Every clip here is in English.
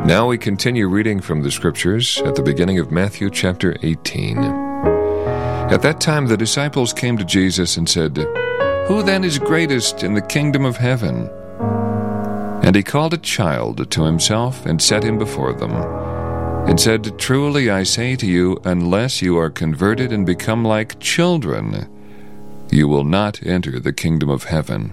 Now we continue reading from the Scriptures at the beginning of Matthew chapter 18. At that time the disciples came to Jesus and said, "Who then is greatest in the kingdom of heaven?" And he called a child to himself and set him before them, and said, "Truly I say to you, unless you are converted and become like children, you will not enter the kingdom of heaven.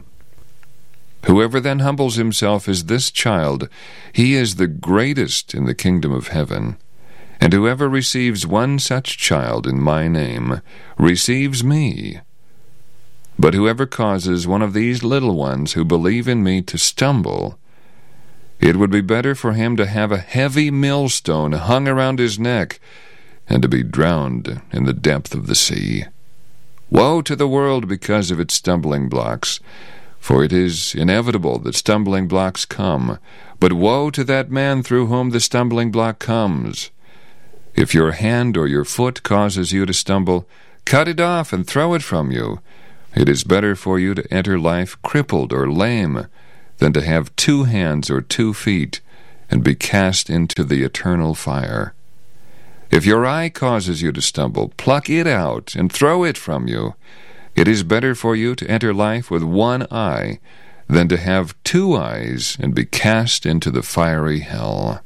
Whoever then humbles himself as this child, he is the greatest in the kingdom of heaven. And whoever receives one such child in my name receives me. But whoever causes one of these little ones who believe in me to stumble, it would be better for him to have a heavy millstone hung around his neck and to be drowned in the depth of the sea. Woe to the world because of its stumbling blocks! For it is inevitable that stumbling blocks come, but woe to that man through whom the stumbling block comes. If your hand or your foot causes you to stumble, cut it off and throw it from you. It is better for you to enter life crippled or lame than to have 2 hands or 2 feet and be cast into the eternal fire. If your eye causes you to stumble, pluck it out and throw it from you. It is better for you to enter life with 1 eye than to have 2 eyes and be cast into the fiery hell.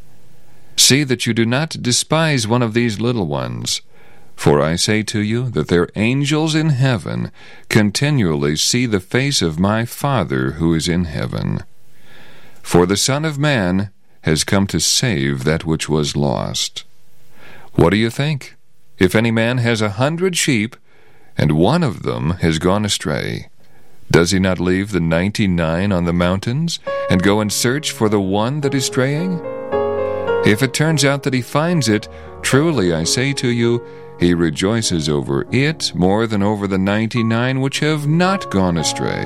See that you do not despise one of these little ones, for I say to you that their angels in heaven continually see the face of my Father who is in heaven. For the Son of Man has come to save that which was lost. What do you think? If any man has 100 sheep, and one of them has gone astray, does he not leave the 99 on the mountains and go and search for the one that is straying? If it turns out that he finds it, truly I say to you, he rejoices over it more than over the 99 which have not gone astray.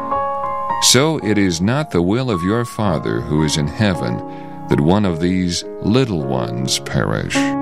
So it is not the will of your Father who is in heaven that one of these little ones perish."